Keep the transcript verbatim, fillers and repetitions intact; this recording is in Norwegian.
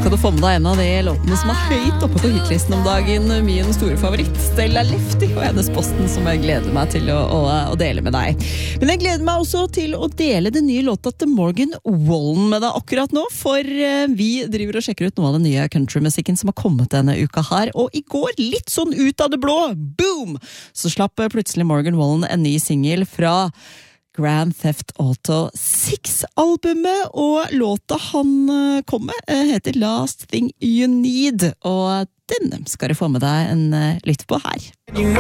skal du få med deg en av de låtene som er høyt oppe på hitlisten om dagen. Min store favoritt, Stella Lefty og hennes Posten, som jeg gleder meg til å, å, å dele med deg. Men jeg gleder meg også til å dele den nye låta til Morgan Wallen med deg akkurat nå, for vi driver og sjekker ut noe av den nye countrymusikken som har kommet denne uka her, og i går, litt sånn ut av det blå, boom, så slapp plutselig Morgan Wallen en ny single fra Grand Theft Auto seks-albumet, og låta han kom med heter Last Thing You Need, og den skal du få med deg en lytt på her.